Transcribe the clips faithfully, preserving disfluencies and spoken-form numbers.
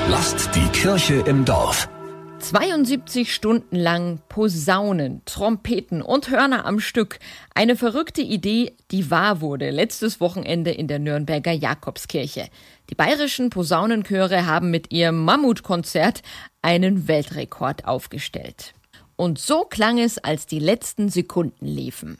Lasst die Kirche im Dorf. zweiundsiebzig Stunden lang Posaunen, Trompeten und Hörner am Stück. Eine verrückte Idee, die wahr wurde letztes Wochenende in der Nürnberger Jakobskirche. Die bayerischen Posaunenchöre haben mit ihrem Mammutkonzert einen Weltrekord aufgestellt. Und so klang es, als die letzten Sekunden liefen.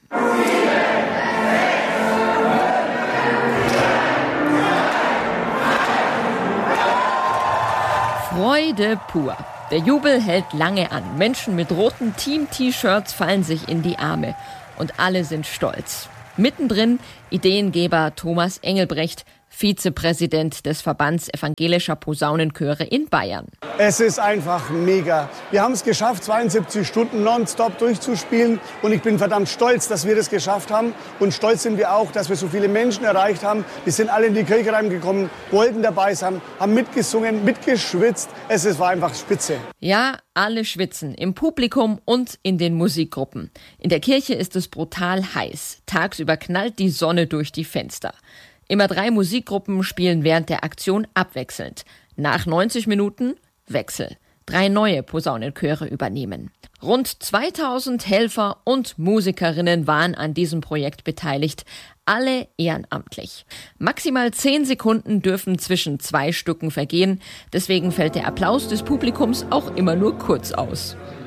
Freude pur. Der Jubel hält lange an. Menschen mit roten Team-T-Shirts fallen sich in die Arme. Und alle sind stolz. Mittendrin Ideengeber Thomas Engelbrecht, Vizepräsident des Verbands evangelischer Posaunenchöre in Bayern. Es ist einfach mega. Wir haben es geschafft, zweiundsiebzig Stunden nonstop durchzuspielen. Und ich bin verdammt stolz, dass wir das geschafft haben. Und stolz sind wir auch, dass wir so viele Menschen erreicht haben. Wir sind alle in die Kirche reingekommen, wollten dabei sein, haben mitgesungen, mitgeschwitzt. Es war einfach spitze. Ja, alle schwitzen, im Publikum und in den Musikgruppen. In der Kirche ist es brutal heiß. Tagsüber knallt die Sonne durch die Fenster. Immer drei Musikgruppen spielen während der Aktion abwechselnd. Nach neunzig Minuten Wechsel. Drei neue Posaunenchöre übernehmen. Rund zweitausend Helfer und Musikerinnen waren an diesem Projekt beteiligt. Alle ehrenamtlich. Maximal zehn Sekunden dürfen zwischen zwei Stücken vergehen. Deswegen fällt der Applaus des Publikums auch immer nur kurz aus.